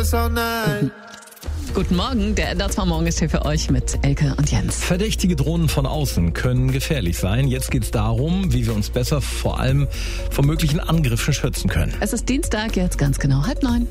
Guten Morgen, der NDR 2 Morgen ist hier für euch mit Elke und Jens. Verdächtige Drohnen von außen können gefährlich sein. Jetzt geht es darum, wie wir uns besser vor allem vor möglichen Angriffen schützen können. Es ist Dienstag, jetzt ganz genau 8:30.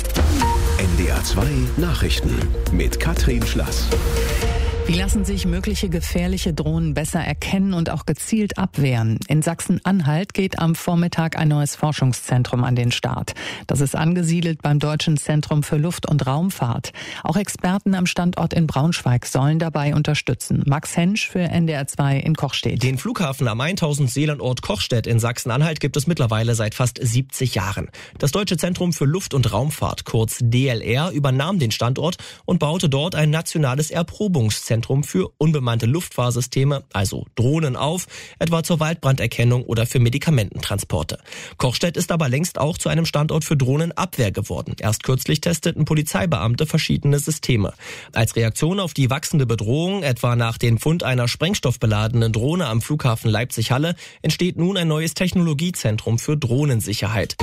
NDR 2 Nachrichten mit Katrin Schlass. Wie lassen sich mögliche gefährliche Drohnen besser erkennen und auch gezielt abwehren? In Sachsen-Anhalt geht am Vormittag ein neues Forschungszentrum an den Start. Das ist angesiedelt beim Deutschen Zentrum für Luft- und Raumfahrt. Auch Experten am Standort in Braunschweig sollen dabei unterstützen. Max Hensch für NDR 2 in Kochstedt. Den Flughafen am 1000 Seelandort Kochstedt in Sachsen-Anhalt gibt es mittlerweile seit fast 70 Jahren. Das Deutsche Zentrum für Luft- und Raumfahrt, kurz DLR, übernahm den Standort und baute dort ein nationales Erprobungszentrum für unbemannte Luftfahrsysteme, also Drohnen auf, etwa zur Waldbranderkennung oder für Medikamententransporte. Kochstedt ist aber längst auch zu einem Standort für Drohnenabwehr geworden. Erst kürzlich testeten Polizeibeamte verschiedene Systeme. Als Reaktion auf die wachsende Bedrohung, etwa nach dem Fund einer sprengstoffbeladenen Drohne am Flughafen Leipzig-Halle, entsteht nun ein neues Technologiezentrum für Drohnensicherheit.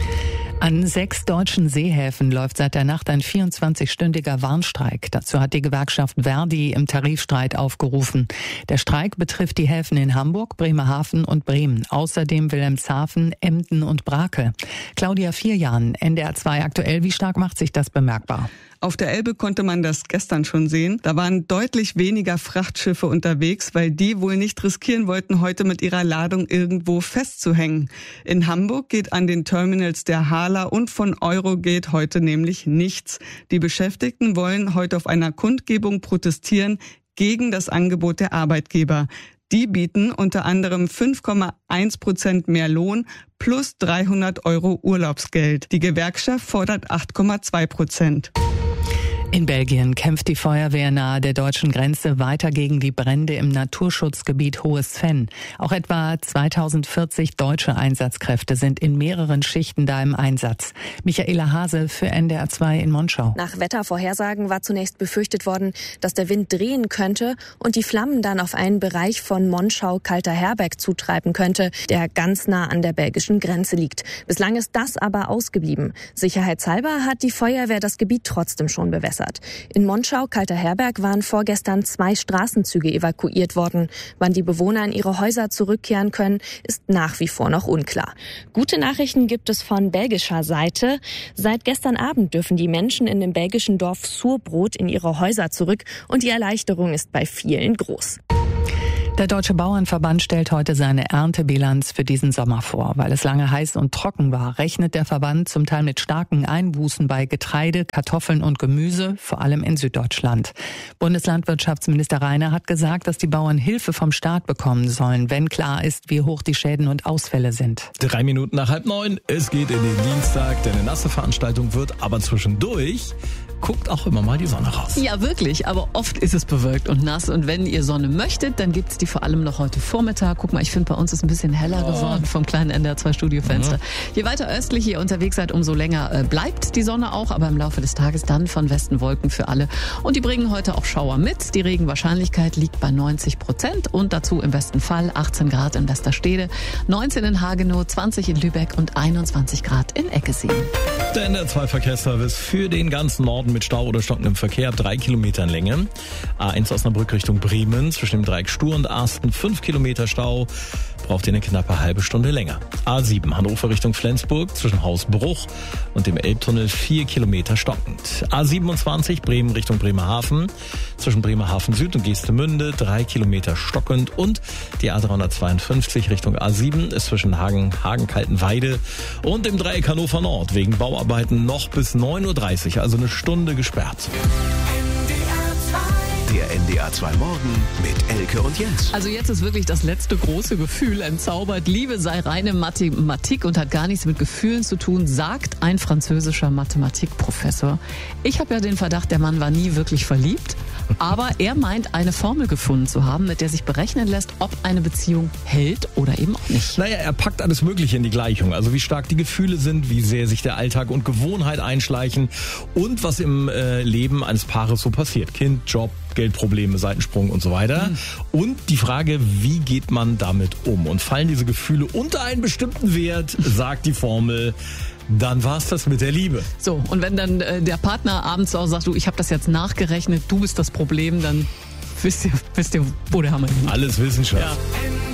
An 6 deutschen Seehäfen läuft seit der Nacht ein 24-stündiger Warnstreik. Dazu hat die Gewerkschaft Verdi im Tarifstreit aufgerufen. Der Streik betrifft die Häfen in Hamburg, Bremerhaven und Bremen. Außerdem Wilhelmshaven, Emden und Brakel. Claudia Vierjahn, NDR 2 aktuell. Wie stark macht sich das bemerkbar? Auf der Elbe konnte man das gestern schon sehen. Da waren deutlich weniger Frachtschiffe unterwegs, weil die wohl nicht riskieren wollten, heute mit ihrer Ladung irgendwo festzuhängen. In Hamburg geht an den Terminals der Hala und von Eurogate heute nämlich nichts. Die Beschäftigten wollen heute auf einer Kundgebung protestieren gegen das Angebot der Arbeitgeber. Die bieten unter anderem 5,1% mehr Lohn plus 300 € Urlaubsgeld. Die Gewerkschaft fordert 8,2%. In Belgien kämpft die Feuerwehr nahe der deutschen Grenze weiter gegen die Brände im Naturschutzgebiet Hohes Venn. Auch etwa 2040 deutsche Einsatzkräfte sind in mehreren Schichten da im Einsatz. Michaela Hase für NDR 2 in Monschau. Nach Wettervorhersagen war zunächst befürchtet worden, dass der Wind drehen könnte und die Flammen dann auf einen Bereich von Monschau-Kalter-Herberg zutreiben könnte, der ganz nah an der belgischen Grenze liegt. Bislang ist das aber ausgeblieben. Sicherheitshalber hat die Feuerwehr das Gebiet trotzdem schon bewässert. In Monschau-Kalter-Herberg waren vorgestern 2 Straßenzüge evakuiert worden. Wann die Bewohner in ihre Häuser zurückkehren können, ist nach wie vor noch unklar. Gute Nachrichten gibt es von belgischer Seite. Seit gestern Abend dürfen die Menschen in dem belgischen Dorf Surbrot in ihre Häuser zurück und die Erleichterung ist bei vielen groß. Der Deutsche Bauernverband stellt heute seine Erntebilanz für diesen Sommer vor. Weil es lange heiß und trocken war, rechnet der Verband zum Teil mit starken Einbußen bei Getreide, Kartoffeln und Gemüse, vor allem in Süddeutschland. Bundeslandwirtschaftsminister Reiner hat gesagt, dass die Bauern Hilfe vom Staat bekommen sollen, wenn klar ist, wie hoch die Schäden und Ausfälle sind. 3 Minuten nach 8:30. Es geht in den Dienstag, denn eine nasse Veranstaltung wird, aber zwischendurch guckt auch immer mal die Sonne raus. Ja, wirklich, aber oft ist es bewölkt und nass. Und wenn ihr Sonne möchtet, dann gibt's die vor allem noch heute Vormittag. Guck mal, ich finde, bei uns ist ein bisschen heller geworden vom kleinen NDR 2 Studiofenster. Je weiter östlich ihr unterwegs seid, umso länger bleibt die Sonne auch. Aber im Laufe des Tages dann von Westen Wolken für alle. Und die bringen heute auch Schauer mit. Die Regenwahrscheinlichkeit liegt bei 90% und dazu im besten Fall 18 Grad in Westerstede, 19 in Hagenow, 20 in Lübeck und 21 Grad in Eckesien. Der NDR 2 Verkehrsservice für den ganzen Norden mit Stau oder stockendem Verkehr ab 3 Kilometern Länge. A1 Osnabrück Richtung Bremen zwischen dem Dreieck Stur und Arsten 5 Kilometer Stau. Braucht ihr eine knappe halbe Stunde länger. A7 Hannover Richtung Flensburg zwischen Hausbruch und dem Elbtunnel 4 Kilometer stockend. A27 Bremen Richtung Bremerhaven zwischen Bremerhaven Süd und Geestemünde 3 Kilometer stockend und die A352 Richtung A7 ist zwischen Hagen-Kaltenweide und dem Dreieck Hannover Nord wegen Bauarbeiten noch bis 9:30 Uhr, also eine Stunde gesperrt. Der NDR 2 Morgen mit Elke und Jens. Also jetzt ist wirklich das letzte große Gefühl entzaubert. Liebe sei reine Mathematik und hat gar nichts mit Gefühlen zu tun, sagt ein französischer Mathematikprofessor. Ich habe ja den Verdacht, der Mann war nie wirklich verliebt. Aber er meint, eine Formel gefunden zu haben, mit der sich berechnen lässt, ob eine Beziehung hält oder eben auch nicht. Naja, er packt alles Mögliche in die Gleichung. Also wie stark die Gefühle sind, wie sehr sich der Alltag und Gewohnheit einschleichen und was im Leben eines Paares so passiert. Kind, Job, Geldprobleme, Seitensprung und so weiter. Und die Frage, wie geht man damit um? Und fallen diese Gefühle unter einen bestimmten Wert, sagt die Formel, dann war's das mit der Liebe. So, und wenn dann der Partner abends auch sagt, du, ich habe das jetzt nachgerechnet, du bist das Problem, dann wisst ihr, wo der Hammer liegt. Alles Wissenschaft. Ja.